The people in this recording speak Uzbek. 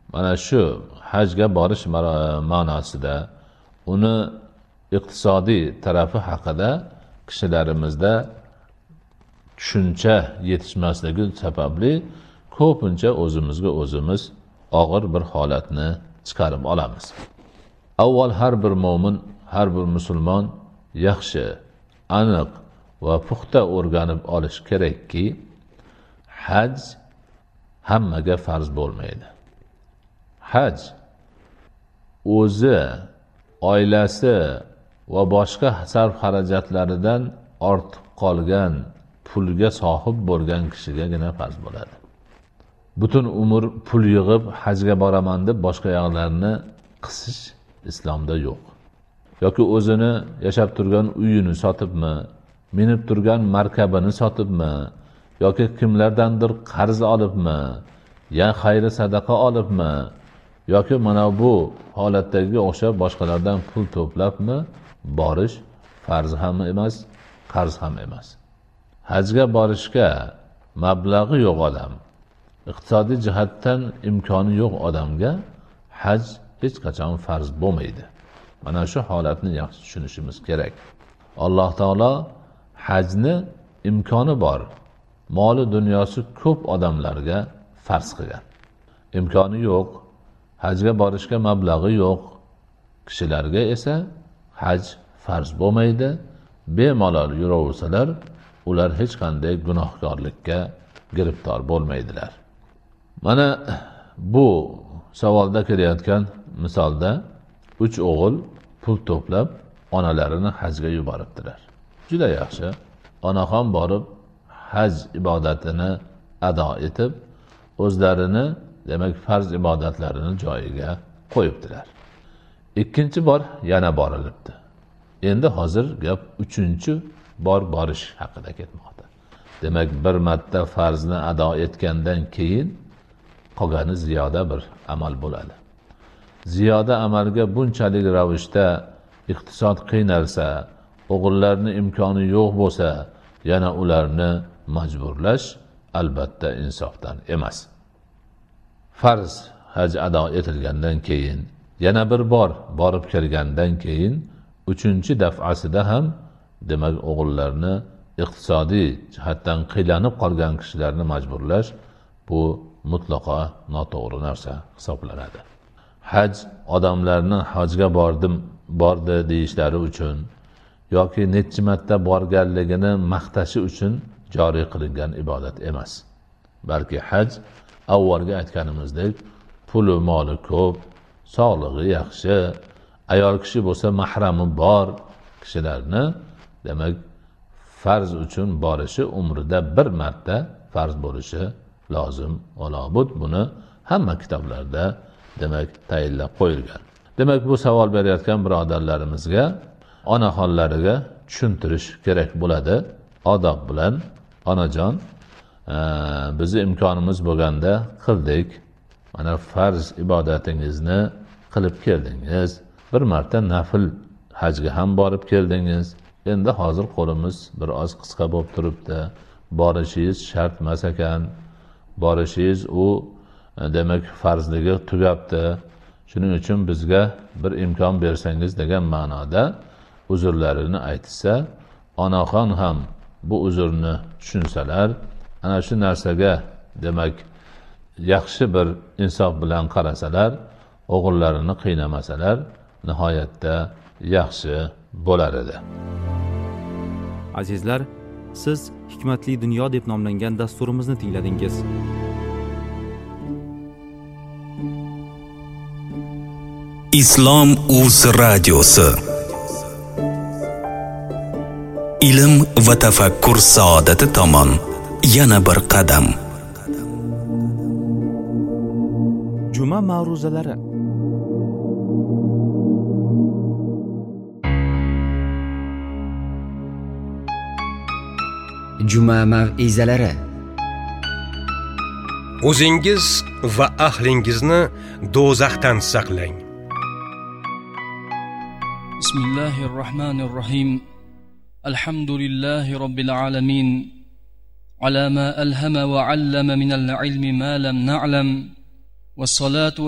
mana shu hajga borish ma'nosida uni iqtisodiy tarafi haqida kishilarimizda tushuncha yetishmasligi sababli ko'pincha o'zimizga o'zimiz og'ir bir holatni chiqarib olamiz. Avval har bir mo'min, har bir musulmon yaxshi, aniq va puxta o'rganib olish kerakki, haj hammaga farz bo'lmaydi. Haj o'zi, oilasi va boshqa sarf xarajatlaridan ortib qolgan pulga sohib bo'lgan kishigagina farz bo'ladi. Butun umr pul yig'ib hajga boraman deb boshqa yoqlarni qisish islomda yo'q. Yoki o'zini yashab turgan uyini sotibmi, minib turgan markabini sotibmi, yoki kimlardandir qarz olibmi, ya xayri sadaqa olibmi, yoki mana bu holatdagi o'xshab boshqalardan pul to'plabmi borish farz ham emas, qarz ham emas. Hajga borishga mablag'i yo'q odam, iqtisodiy jihatdan imkoni yo'q odamga haj hech qachon farz bo'lmaydi. Mana shu holatni yaxshi tushunishimiz kerak. Alloh taolo hajni imkoni bor, moli dunyosi ko'p odamlarga farz qilgan. Imkoni yo'q, hajga borishga mablag'i yo'q kishilarga esa haj farz bo'lmaydi. Bemalol yuraversalar, ular hech qanday gunohkorlikka giriftor bo'lmaydilar. Mana bu savolda kelayotgan misolda 3 o'g'il pul to'plab onalarini hajga yuboribdilar. Juda yaxshi. Onaxon borib haj ibodatini ado etib, o'zlarini demak farz ibodatlarini joyiga qo'yibdilar. Ikkinchi bor yana borilibdi. Endi hozir gap 3-bor borish haqida ketmoqda. Demak, bir marta farzni ado etgandan keyin qolgani ziyoda bir amal bo'ladi. Ziyoda amalga bunchalik ravishda iqtisod qiynalsa, o'g'illarning imkoni yo'q bo'lsa, yana ularni majburlash albatta insofdan emas. Farz haj ado etilgandan keyin, yana bir bor borib kelgandan keyin 3-daf'asida ham demak o'g'illarni iqtisodiy jihatdan qiynalib qolgan kishilarni majburlash bu mutlaqo noto'g'ri narsa hisoblanadi. Haj odamlarni hajga bordi deyishlari uchun yoki necha marta borganligini maqtashi uchun joriy qilingan ibodat emas. Balki haj avvalgi aytganimizdek puli moli ko'p, sog'lig'i yaxshi, ayol kishi bo'lsa mahrami bor kishilarni demak farz uchun borishi umrida bir marta farz bo'lishi lozim va lobud. Buni hamma kitoblarda demak tayinlab qo'yilgan. Demak bu savol berayotgan birodarlarimizga, onaxonlariga tushuntirish kerak bo'ladi. Odob bilan, onajon, bizni imkonimiz bo'lganda qildik. Mana farz ibodatingizni qilib keldingiz. Bir marta nafil hajga ham borib keldingiz. Endi hozir qo'limiz biroz qisqa bo'lib turibdi. Borishingiz shart emas ekan. Borishingiz u demak farzligi tugabdi. Shuning uchun bizga bir imkon bersangiz degan ma'noda uzrlarini aytsa, onaxon ham bu uzrni tushunsalar, ana shu narsaga demak yaxshi bir insof bilan qarasalar, o'g'illarini qiynamasalar, nihoyatda yaxshi bo'lar edi. Azizlar, siz Hikmatli dunyo deb nomlangan dasturimizni tingladingiz. Islom Uz radiosi. Ilm va tafakkur saodati tomon yana bir qadam. Juma ma'ruzalari. Juma mav'izalari. O'zingiz va ahlingizni do'zaxdan saqlang. Bismillahirrahmanirrahim. Alhamdulillahi robbil alamin. Ala ma alhama wa allama min al-ilmi ma lam na'lam. Was salatu